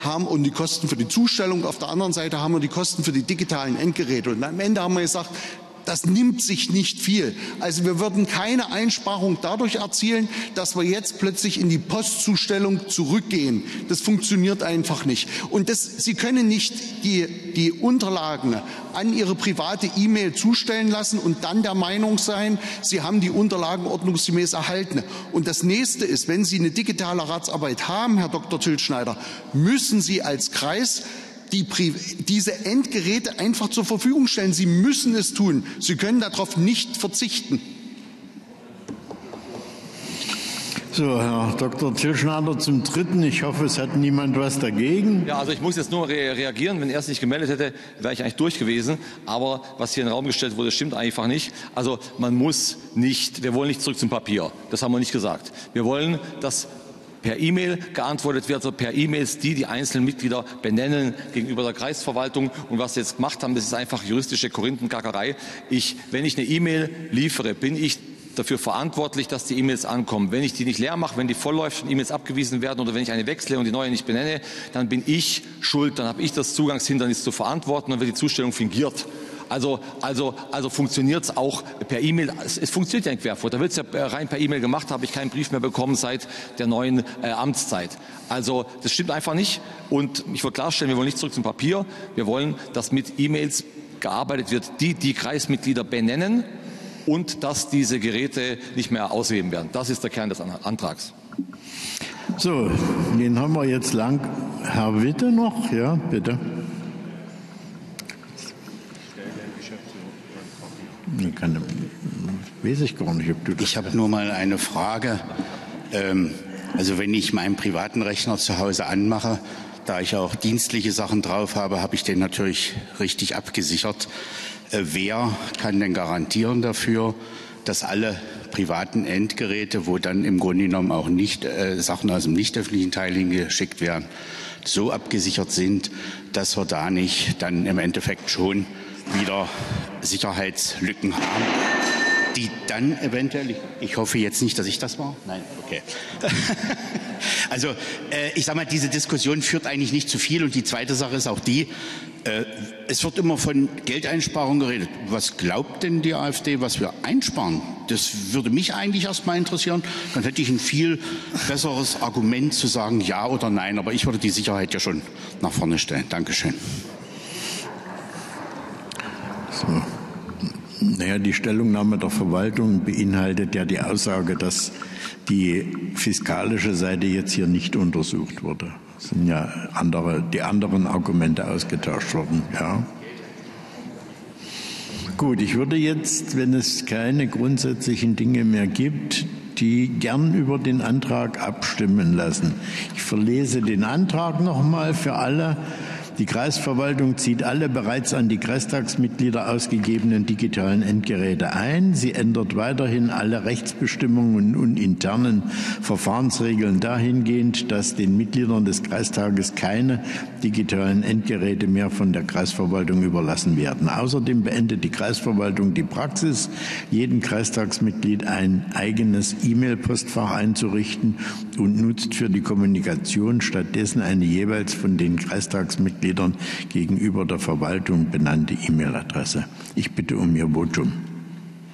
haben und die Kosten für die Zustellung. Auf der anderen Seite haben wir die Kosten für die digitalen Endgeräte. Und am Ende haben wir gesagt, das nimmt sich nicht viel. Also wir würden keine Einsparung dadurch erzielen, dass wir jetzt plötzlich in die Postzustellung zurückgehen. Das funktioniert einfach nicht. Und Sie können nicht die Unterlagen an Ihre private E-Mail zustellen lassen und dann der Meinung sein, Sie haben die Unterlagen ordnungsgemäß erhalten. Und das Nächste ist, wenn Sie eine digitale Ratsarbeit haben, Herr Dr. Tilschneider, müssen Sie als Kreis diese Endgeräte einfach zur Verfügung stellen. Sie müssen es tun. Sie können darauf nicht verzichten. So, Herr Dr. Tilschneider zum Dritten. Ich hoffe, es hat niemand was dagegen. Ja, also ich muss jetzt nur reagieren. Wenn er es nicht gemeldet hätte, wäre ich eigentlich durch gewesen. Aber was hier in den Raum gestellt wurde, stimmt einfach nicht. Also man muss nicht, wir wollen nicht zurück zum Papier. Das haben wir nicht gesagt. Wir wollen, dass per E-Mail geantwortet wird, also per E-Mails, die einzelnen Mitglieder benennen gegenüber der Kreisverwaltung. Und was sie jetzt gemacht haben, das ist einfach juristische Korinthenkackerei. Wenn ich eine E-Mail liefere, bin ich dafür verantwortlich, dass die E-Mails ankommen. Wenn ich die nicht leer mache, wenn die vollläuft und E-Mails abgewiesen werden oder wenn ich eine wechsle und die neue nicht benenne, dann bin ich schuld, dann habe ich das Zugangshindernis zu verantworten und wird die Zustellung fingiert. Also funktioniert es auch per E-Mail. Es funktioniert ja in Querfurt. Da wird es ja rein per E-Mail gemacht, habe ich keinen Brief mehr bekommen seit der neuen Amtszeit. Also das stimmt einfach nicht. Und ich will klarstellen, wir wollen nicht zurück zum Papier. Wir wollen, dass mit E-Mails gearbeitet wird, die Kreismitglieder benennen und dass diese Geräte nicht mehr ausheben werden. Das ist der Kern des Antrags. So, den haben wir jetzt lang. Herr Witte noch? Ja, bitte. Weiß ich gar nicht, ob du das. Ich habe nur mal eine Frage. Also wenn ich meinen privaten Rechner zu Hause anmache, da ich auch dienstliche Sachen drauf habe, habe ich den natürlich richtig abgesichert. Wer kann denn garantieren dafür, dass alle privaten Endgeräte, wo dann im Grunde genommen auch nicht Sachen aus dem nicht öffentlichen Teil hingeschickt werden, so abgesichert sind, dass wir da nicht dann im Endeffekt schon wieder Sicherheitslücken haben, die dann eventuell, ich hoffe jetzt nicht, dass ich das war. Nein, okay. Also ich sage mal, diese Diskussion führt eigentlich nicht zu viel. Und die zweite Sache ist auch die, es wird immer von Geldeinsparung geredet. Was glaubt denn die AfD, was wir einsparen? Das würde mich eigentlich erst mal interessieren. Dann hätte ich ein viel besseres Argument zu sagen, ja oder nein. Aber ich würde die Sicherheit ja schon nach vorne stellen. Dankeschön. So. Naja, die Stellungnahme der Verwaltung beinhaltet ja die Aussage, dass die fiskalische Seite jetzt hier nicht untersucht wurde. Es sind ja die anderen Argumente ausgetauscht worden. Ja. Gut, ich würde jetzt, wenn es keine grundsätzlichen Dinge mehr gibt, die gern über den Antrag abstimmen lassen. Ich verlese den Antrag nochmal für alle. Die Kreisverwaltung zieht alle bereits an die Kreistagsmitglieder ausgegebenen digitalen Endgeräte ein. Sie ändert weiterhin alle Rechtsbestimmungen und internen Verfahrensregeln dahingehend, dass den Mitgliedern des Kreistages keine digitalen Endgeräte mehr von der Kreisverwaltung überlassen werden. Außerdem beendet die Kreisverwaltung die Praxis, jedem Kreistagsmitglied ein eigenes E-Mail-Postfach einzurichten und nutzt für die Kommunikation stattdessen eine jeweils von den Kreistagsmitgliedern gegenüber der Verwaltung benannte E-Mail-Adresse. Ich bitte um Ihr Votum.